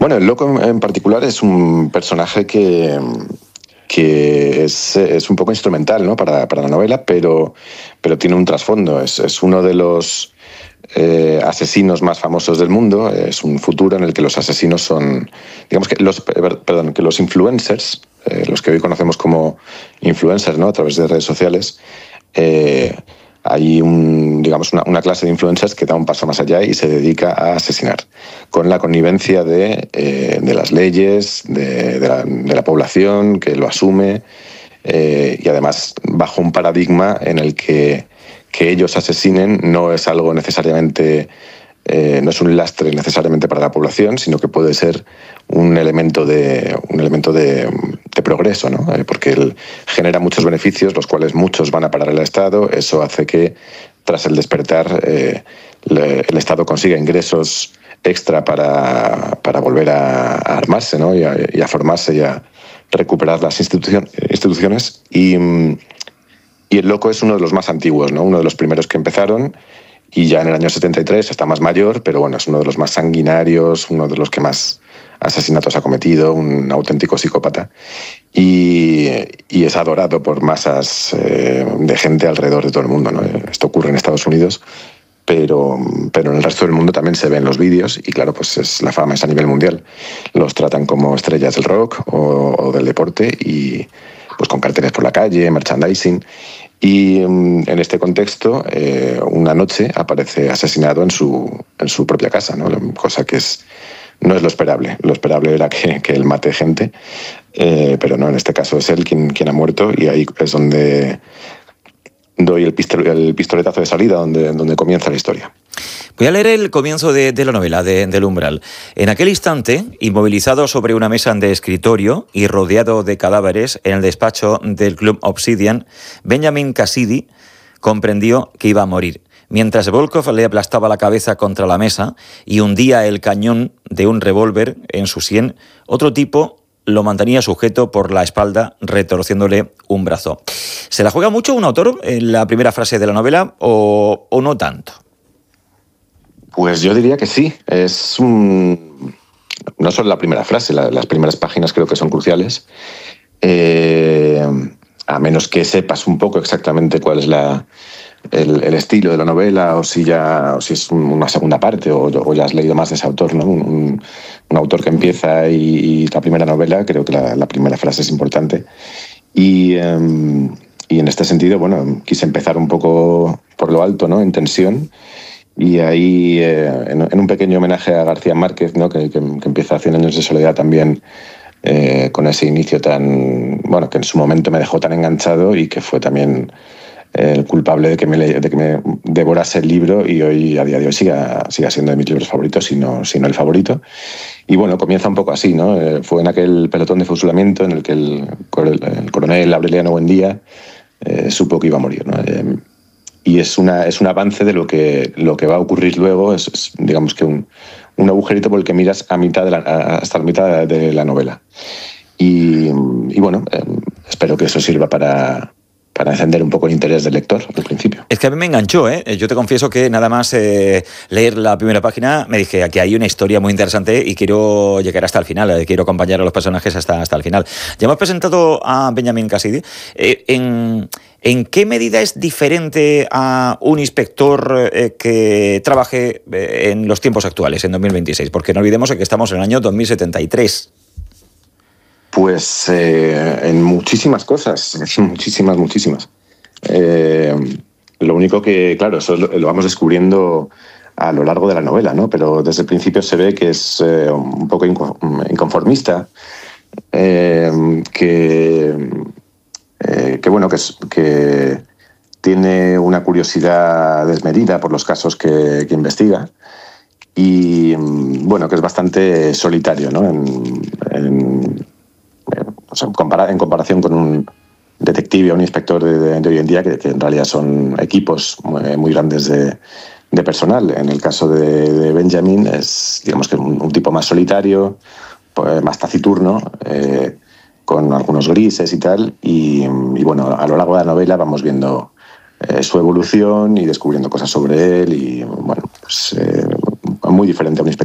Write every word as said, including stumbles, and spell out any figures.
Bueno, el loco en particular es un personaje que, que es, es un poco instrumental, ¿no? para, para la novela, pero, pero tiene un trasfondo. Es, es uno de los eh, asesinos más famosos del mundo. Es un futuro en el que los asesinos son, digamos que los, perdón, que los influencers, eh, los que hoy conocemos como influencers, ¿no? A través de redes sociales, eh, hay un, digamos, una, una clase de influencers que da un paso más allá y se dedica a asesinar, con la connivencia de, eh, de las leyes, de, de, la, de la población que lo asume, eh, y además bajo un paradigma en el que, que ellos asesinen no es algo necesariamente, eh, no es un lastre necesariamente para la población, sino que puede ser un elemento de, un elemento de, de progreso, ¿no? Eh, porque él genera muchos beneficios, los cuales muchos van a parar al Estado. Eso hace que, tras el despertar, eh, le, el Estado consiga ingresos extra para, para volver a, a armarse, ¿no? y, a, y a formarse y a recuperar las institucion, instituciones. Y, y el loco es uno de los más antiguos, ¿no? Uno de los primeros que empezaron. Y ya en el año setenta y tres está más mayor, pero bueno, es uno de los más sanguinarios, uno de los que más asesinatos ha cometido, un auténtico psicópata. Y, y es adorado por masas eh, de gente alrededor de todo el mundo, ¿no? Esto ocurre en Estados Unidos, pero, pero en el resto del mundo también se ven los vídeos y claro, pues es, la fama es a nivel mundial. Los tratan como estrellas del rock o, o del deporte y pues con carteles por la calle, merchandising. Y en este contexto, eh, una noche aparece asesinado en su, en su propia casa, ¿no? Cosa que es, no es lo esperable. Lo esperable era que, que él mate gente, eh, pero no, en este caso es él quien, quien ha muerto y ahí es donde doy el, pistol, el pistoletazo de salida, donde, donde comienza la historia. Voy a leer el comienzo de, de la novela, de, del Umbral. En aquel instante, inmovilizado sobre una mesa de escritorio y rodeado de cadáveres en el despacho del Club Obsidian, Benjamin Cassidy comprendió que iba a morir. Mientras Volkov le aplastaba la cabeza contra la mesa y hundía el cañón de un revólver en su sien, otro tipo lo mantenía sujeto por la espalda, retorciéndole un brazo. ¿Se la juega mucho un autor en la primera frase de la novela o, o no tanto? Pues yo diría que sí. Es un... no solo la primera frase, la, las primeras páginas creo que son cruciales. Eh, a menos que sepas un poco exactamente cuál es la, el, el estilo de la novela, o si ya o si es una segunda parte, o, o ya has leído más de ese autor, ¿no? Un, un autor que empieza y, y la primera novela, creo que la, la primera frase es importante. Y, eh, y en este sentido, bueno, quise empezar un poco por lo alto, ¿no? En tensión. Y ahí, eh, en, en un pequeño homenaje a García Márquez, ¿no? que, que, que empieza Cien años de soledad también, eh, con ese inicio tan, bueno, que en su momento me dejó tan enganchado y que fue también el culpable de que me, de que me devorase el libro y hoy, a día de hoy, siga, siga siendo de mis libros favoritos, si no, si no el favorito. Y bueno, comienza un poco así, ¿no? Eh, fue en aquel pelotón de fusilamiento en el que el, el coronel Aureliano Buendía eh, supo que iba a morir, ¿no? Eh, Y es, una, es un avance de lo que, lo que va a ocurrir luego. Es, es digamos que un, un agujerito por el que miras a mitad de la, a, hasta la mitad de la novela. Y, y bueno, eh, espero que eso sirva para, para encender un poco el interés del lector al principio. Es que a mí me enganchó, ¿eh? Yo te confieso que nada más eh, leer la primera página me dije que hay una historia muy interesante y quiero llegar hasta el final, eh, quiero acompañar a los personajes hasta, hasta el final. Ya hemos presentado a Benjamin Cassidy. Eh, en... ¿En qué medida es diferente a un inspector eh, que trabaje eh, en los tiempos actuales, en dos mil veintiséis? Porque no olvidemos que estamos en el año dos mil setenta y tres. Pues eh, en muchísimas cosas, muchísimas, muchísimas. Eh, lo único que, claro, eso lo, lo vamos descubriendo a lo largo de la novela, ¿no? Pero desde el principio se ve que es eh, un poco inconformista, eh, que... Eh, que bueno, que, es, que tiene una curiosidad desmedida por los casos que, que investiga y bueno, que es bastante solitario, ¿no? En, en, o sea, en, compara, en comparación con un detective o un inspector de, de, de hoy en día, que, que en realidad son equipos muy, muy grandes de, de personal. En el caso de, de Benjamin es, digamos que un, un tipo más solitario, pues más taciturno, eh, con algunos grises y tal, y, y bueno, a lo largo de la novela vamos viendo eh, su evolución y descubriendo cosas sobre él, y bueno, pues eh, muy diferente a un inspector